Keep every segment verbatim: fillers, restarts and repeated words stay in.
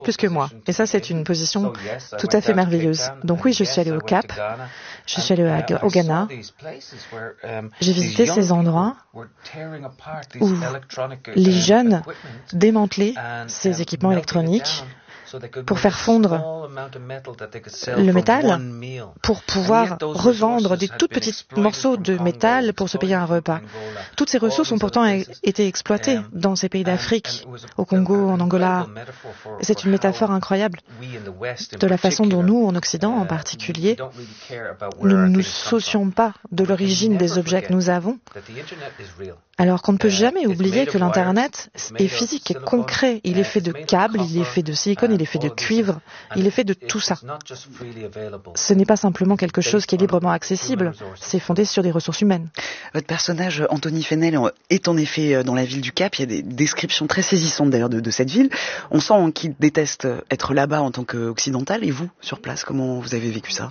plus que moi. Et ça, c'est une position tout à fait merveilleuse. Donc oui, je suis allé au Cap, je suis allé au Ghana. J'ai visité ces endroits où les jeunes démantelaient ces équipements électroniques pour faire fondre le métal, pour pouvoir revendre des tout petits morceaux de métal pour se payer un repas. Toutes ces ressources ont pourtant été exploitées dans ces pays d'Afrique, au Congo, en Angola. C'est une métaphore incroyable de la façon dont nous, en Occident en particulier, nous ne nous soucions pas de l'origine des objets que nous avons, alors qu'on ne peut jamais oublier que l'Internet est physique, est concret. Il est fait de câbles, il est fait de silicone, il est fait de cuivre, il est fait de tout ça. Ce n'est pas simplement quelque chose qui est librement accessible, c'est fondé sur des ressources humaines. Votre personnage, Anthony Fennell, est en effet dans la ville du Cap. Il y a des descriptions très saisissantes d'ailleurs de, de cette ville. On sent qu'il déteste être là-bas en tant qu'occidental. Et vous, sur place, comment vous avez vécu ça ?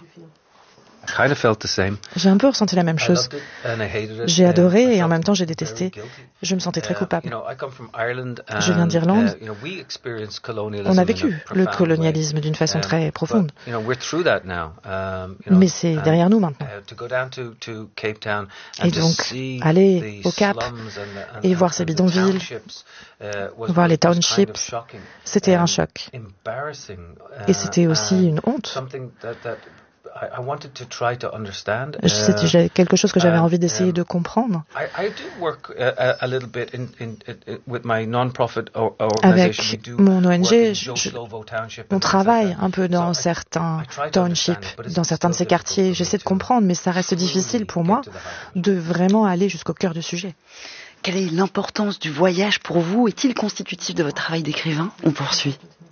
J'ai un peu ressenti la même chose. J'ai adoré et en même temps j'ai détesté. Je me sentais très coupable. Je viens d'Irlande. On a vécu le colonialisme d'une façon très profonde. Mais c'est derrière nous maintenant. Et donc, aller au Cap et voir ces bidonvilles, voir les townships, c'était un choc. Et c'était aussi une honte. C'était quelque chose que j'avais envie d'essayer de comprendre. Avec mon O N G, je, on travaille un peu dans certains townships, dans certains de ces quartiers. J'essaie de comprendre, mais ça reste difficile pour moi de vraiment aller jusqu'au cœur du sujet. Quelle est l'importance du voyage pour vous ? Est-il constitutif de votre travail d'écrivain ? On poursuit.